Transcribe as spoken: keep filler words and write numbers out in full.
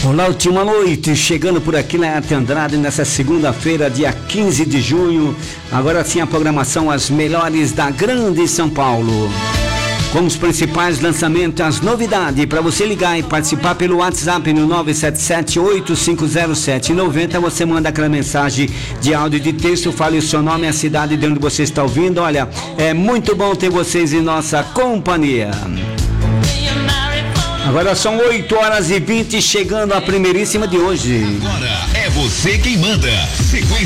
Olá, última noite, chegando por aqui na Arte Andrade nessa segunda-feira, dia quinze de junho. Agora sim a programação As Melhores da Grande São Paulo. Com os principais lançamentos, as novidades, para você ligar e participar pelo WhatsApp no nove sete sete, oito cinco zero sete, nove zero. Você manda aquela mensagem de áudio e de texto, fale o seu nome e a cidade de onde você está ouvindo. Olha, é muito bom ter vocês em nossa companhia. Agora são oito horas e vinte, chegando a primeiríssima de hoje. Agora é você quem manda. Sequência